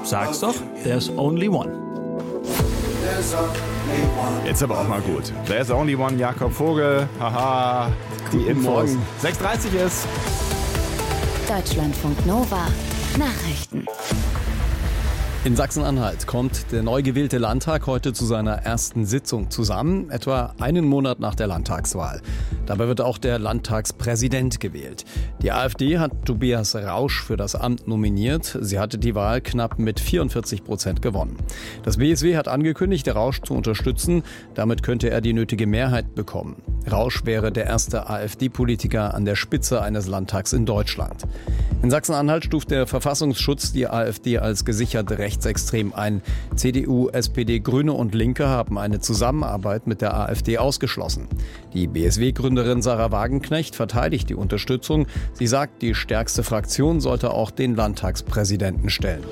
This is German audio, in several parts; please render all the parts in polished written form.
Sag's doch, there's only one. Jetzt aber auch mal gut. There's only one, Jakob Vogel. Haha, die Infos. 6:30 ist. Deutschlandfunk Nova. Nachrichten. In Sachsen-Anhalt kommt der neu gewählte Landtag heute zu seiner ersten Sitzung zusammen, etwa einen Monat nach der Landtagswahl. Dabei wird auch der Landtagspräsident gewählt. Die AfD hat Tobias Rausch für das Amt nominiert. Sie hatte die Wahl knapp mit 44% gewonnen. Das BSW hat angekündigt, Rausch zu unterstützen. Damit könnte er die nötige Mehrheit bekommen. Rausch wäre der erste AfD-Politiker an der Spitze eines Landtags in Deutschland. In Sachsen-Anhalt stuft der Verfassungsschutz die AfD als gesichert rechtsextrem ein. CDU, SPD, Grüne und Linke haben eine Zusammenarbeit mit der AfD ausgeschlossen. Die BSW-Gründerin Sarah Wagenknecht verteidigt die Unterstützung. Sie sagt, die stärkste Fraktion sollte auch den Landtagspräsidenten stellen.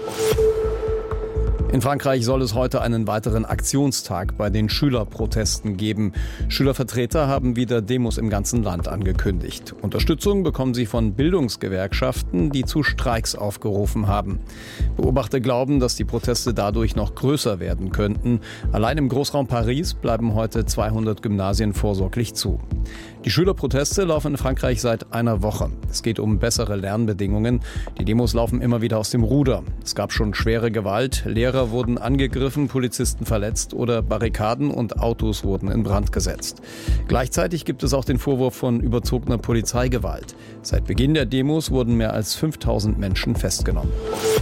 In Frankreich soll es heute einen weiteren Aktionstag bei den Schülerprotesten geben. Schülervertreter haben wieder Demos im ganzen Land angekündigt. Unterstützung bekommen sie von Bildungsgewerkschaften, die zu Streiks aufgerufen haben. Beobachter glauben, dass die Proteste dadurch noch größer werden könnten. Allein im Großraum Paris bleiben heute 200 Gymnasien vorsorglich zu. Die Schülerproteste laufen in Frankreich seit einer Woche. Es geht um bessere Lernbedingungen. Die Demos laufen immer wieder aus dem Ruder. Es gab schon schwere Gewalt, Lehrer wurden angegriffen, Polizisten verletzt oder Barrikaden und Autos wurden in Brand gesetzt. Gleichzeitig gibt es auch den Vorwurf von überzogener Polizeigewalt. Seit Beginn der Demos wurden mehr als 5000 Menschen festgenommen.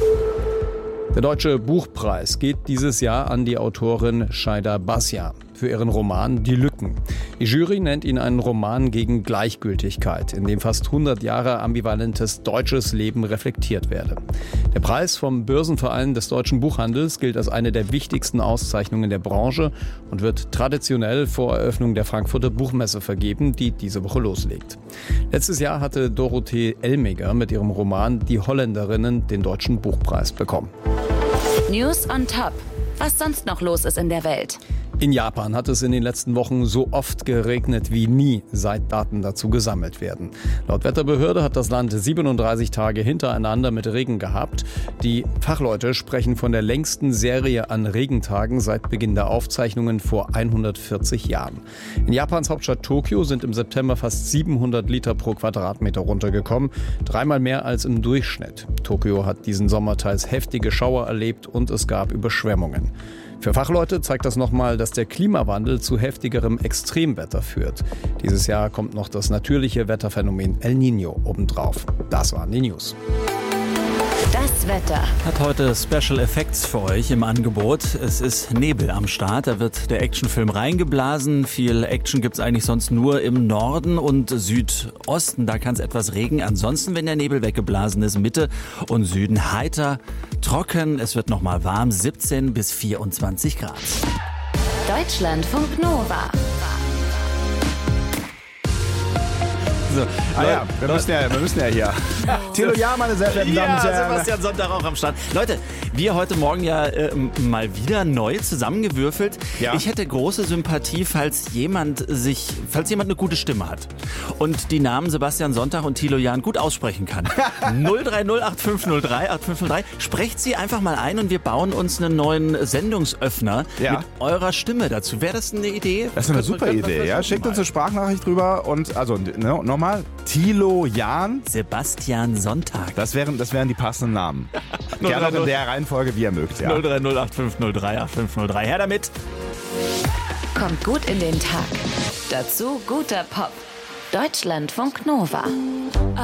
Der Deutsche Buchpreis geht dieses Jahr an die Autorin Shaida Basia für ihren Roman Die Lücken. Die Jury nennt ihn einen Roman gegen Gleichgültigkeit, in dem fast 100 Jahre ambivalentes deutsches Leben reflektiert werde. Der Preis vom Börsenverein des deutschen Buchhandels gilt als eine der wichtigsten Auszeichnungen der Branche und wird traditionell vor Eröffnung der Frankfurter Buchmesse vergeben, die diese Woche loslegt. Letztes Jahr hatte Dorothee Elmiger mit ihrem Roman Die Holländerinnen den Deutschen Buchpreis bekommen. News on Top. Was sonst noch los ist in der Welt. In Japan hat es in den letzten Wochen so oft geregnet wie nie, seit Daten dazu gesammelt werden. Laut Wetterbehörde hat das Land 37 Tage hintereinander mit Regen gehabt. Die Fachleute sprechen von der längsten Serie an Regentagen seit Beginn der Aufzeichnungen vor 140 Jahren. In Japans Hauptstadt Tokio sind im September fast 700 Liter pro Quadratmeter runtergekommen, dreimal mehr als im Durchschnitt. Tokio hat diesen Sommer teils heftige Schauer erlebt und es gab Überschwemmungen. Für Fachleute zeigt das nochmal, dass der Klimawandel zu heftigerem Extremwetter führt. Dieses Jahr kommt noch das natürliche Wetterphänomen El Niño obendrauf. Das waren die News. Das Wetter. Hat heute Special Effects für euch im Angebot. Es ist Nebel am Start, da wird der Actionfilm reingeblasen. Viel Action gibt's eigentlich sonst nur im Norden und Südosten. Da kann es etwas regnen. Ansonsten, wenn der Nebel weggeblasen ist, Mitte und Süden heiter, trocken. Es wird nochmal warm, 17 bis 24 Grad. Deutschlandfunk Nova. So, Wir müssen ja hier. Thilo Jahr, meine sehr verehrten Damen und Herren. Sebastian Sonntag auch am Start. Leute, wir heute Morgen ja mal wieder neu zusammengewürfelt. Ja. Ich hätte große Sympathie, falls jemand eine gute Stimme hat und die Namen Sebastian Sonntag und Thilo Jahn gut aussprechen kann. 03085038503. Sprecht sie einfach mal ein und wir bauen uns einen neuen Sendungsöffner mit eurer Stimme dazu. Wäre das eine Idee? Das ist eine super Idee, ja. Schickt uns eine Sprachnachricht drüber und also nochmal Thilo Jahn. Sebastian Sonntag. Das wären die passenden Namen. Gerne auch in der Reihenfolge, wie ihr mögt. Ja. 03085038503. Her damit. Kommt gut in den Tag. Dazu guter Pop. Deutschlandfunk Nova.